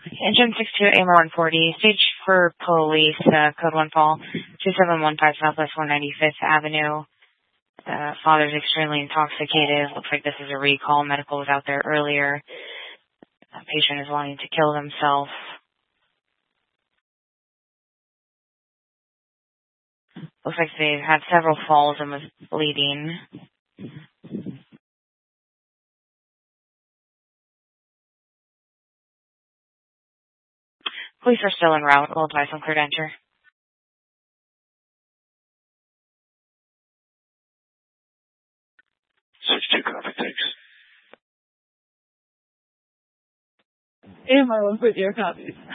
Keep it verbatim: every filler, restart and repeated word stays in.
Engine six two A M one forty, stage for police, uh, code one fall, two seven one five Southwest one ninety-fifth Avenue. Uh, father's extremely intoxicated. Looks like this is a recall. Medical was out there earlier. The patient is wanting to kill himself. Looks like they've had several falls and was bleeding. Police are still en route. We'll advise on clear to enter. six two, copy, thanks. And my one foot your copy.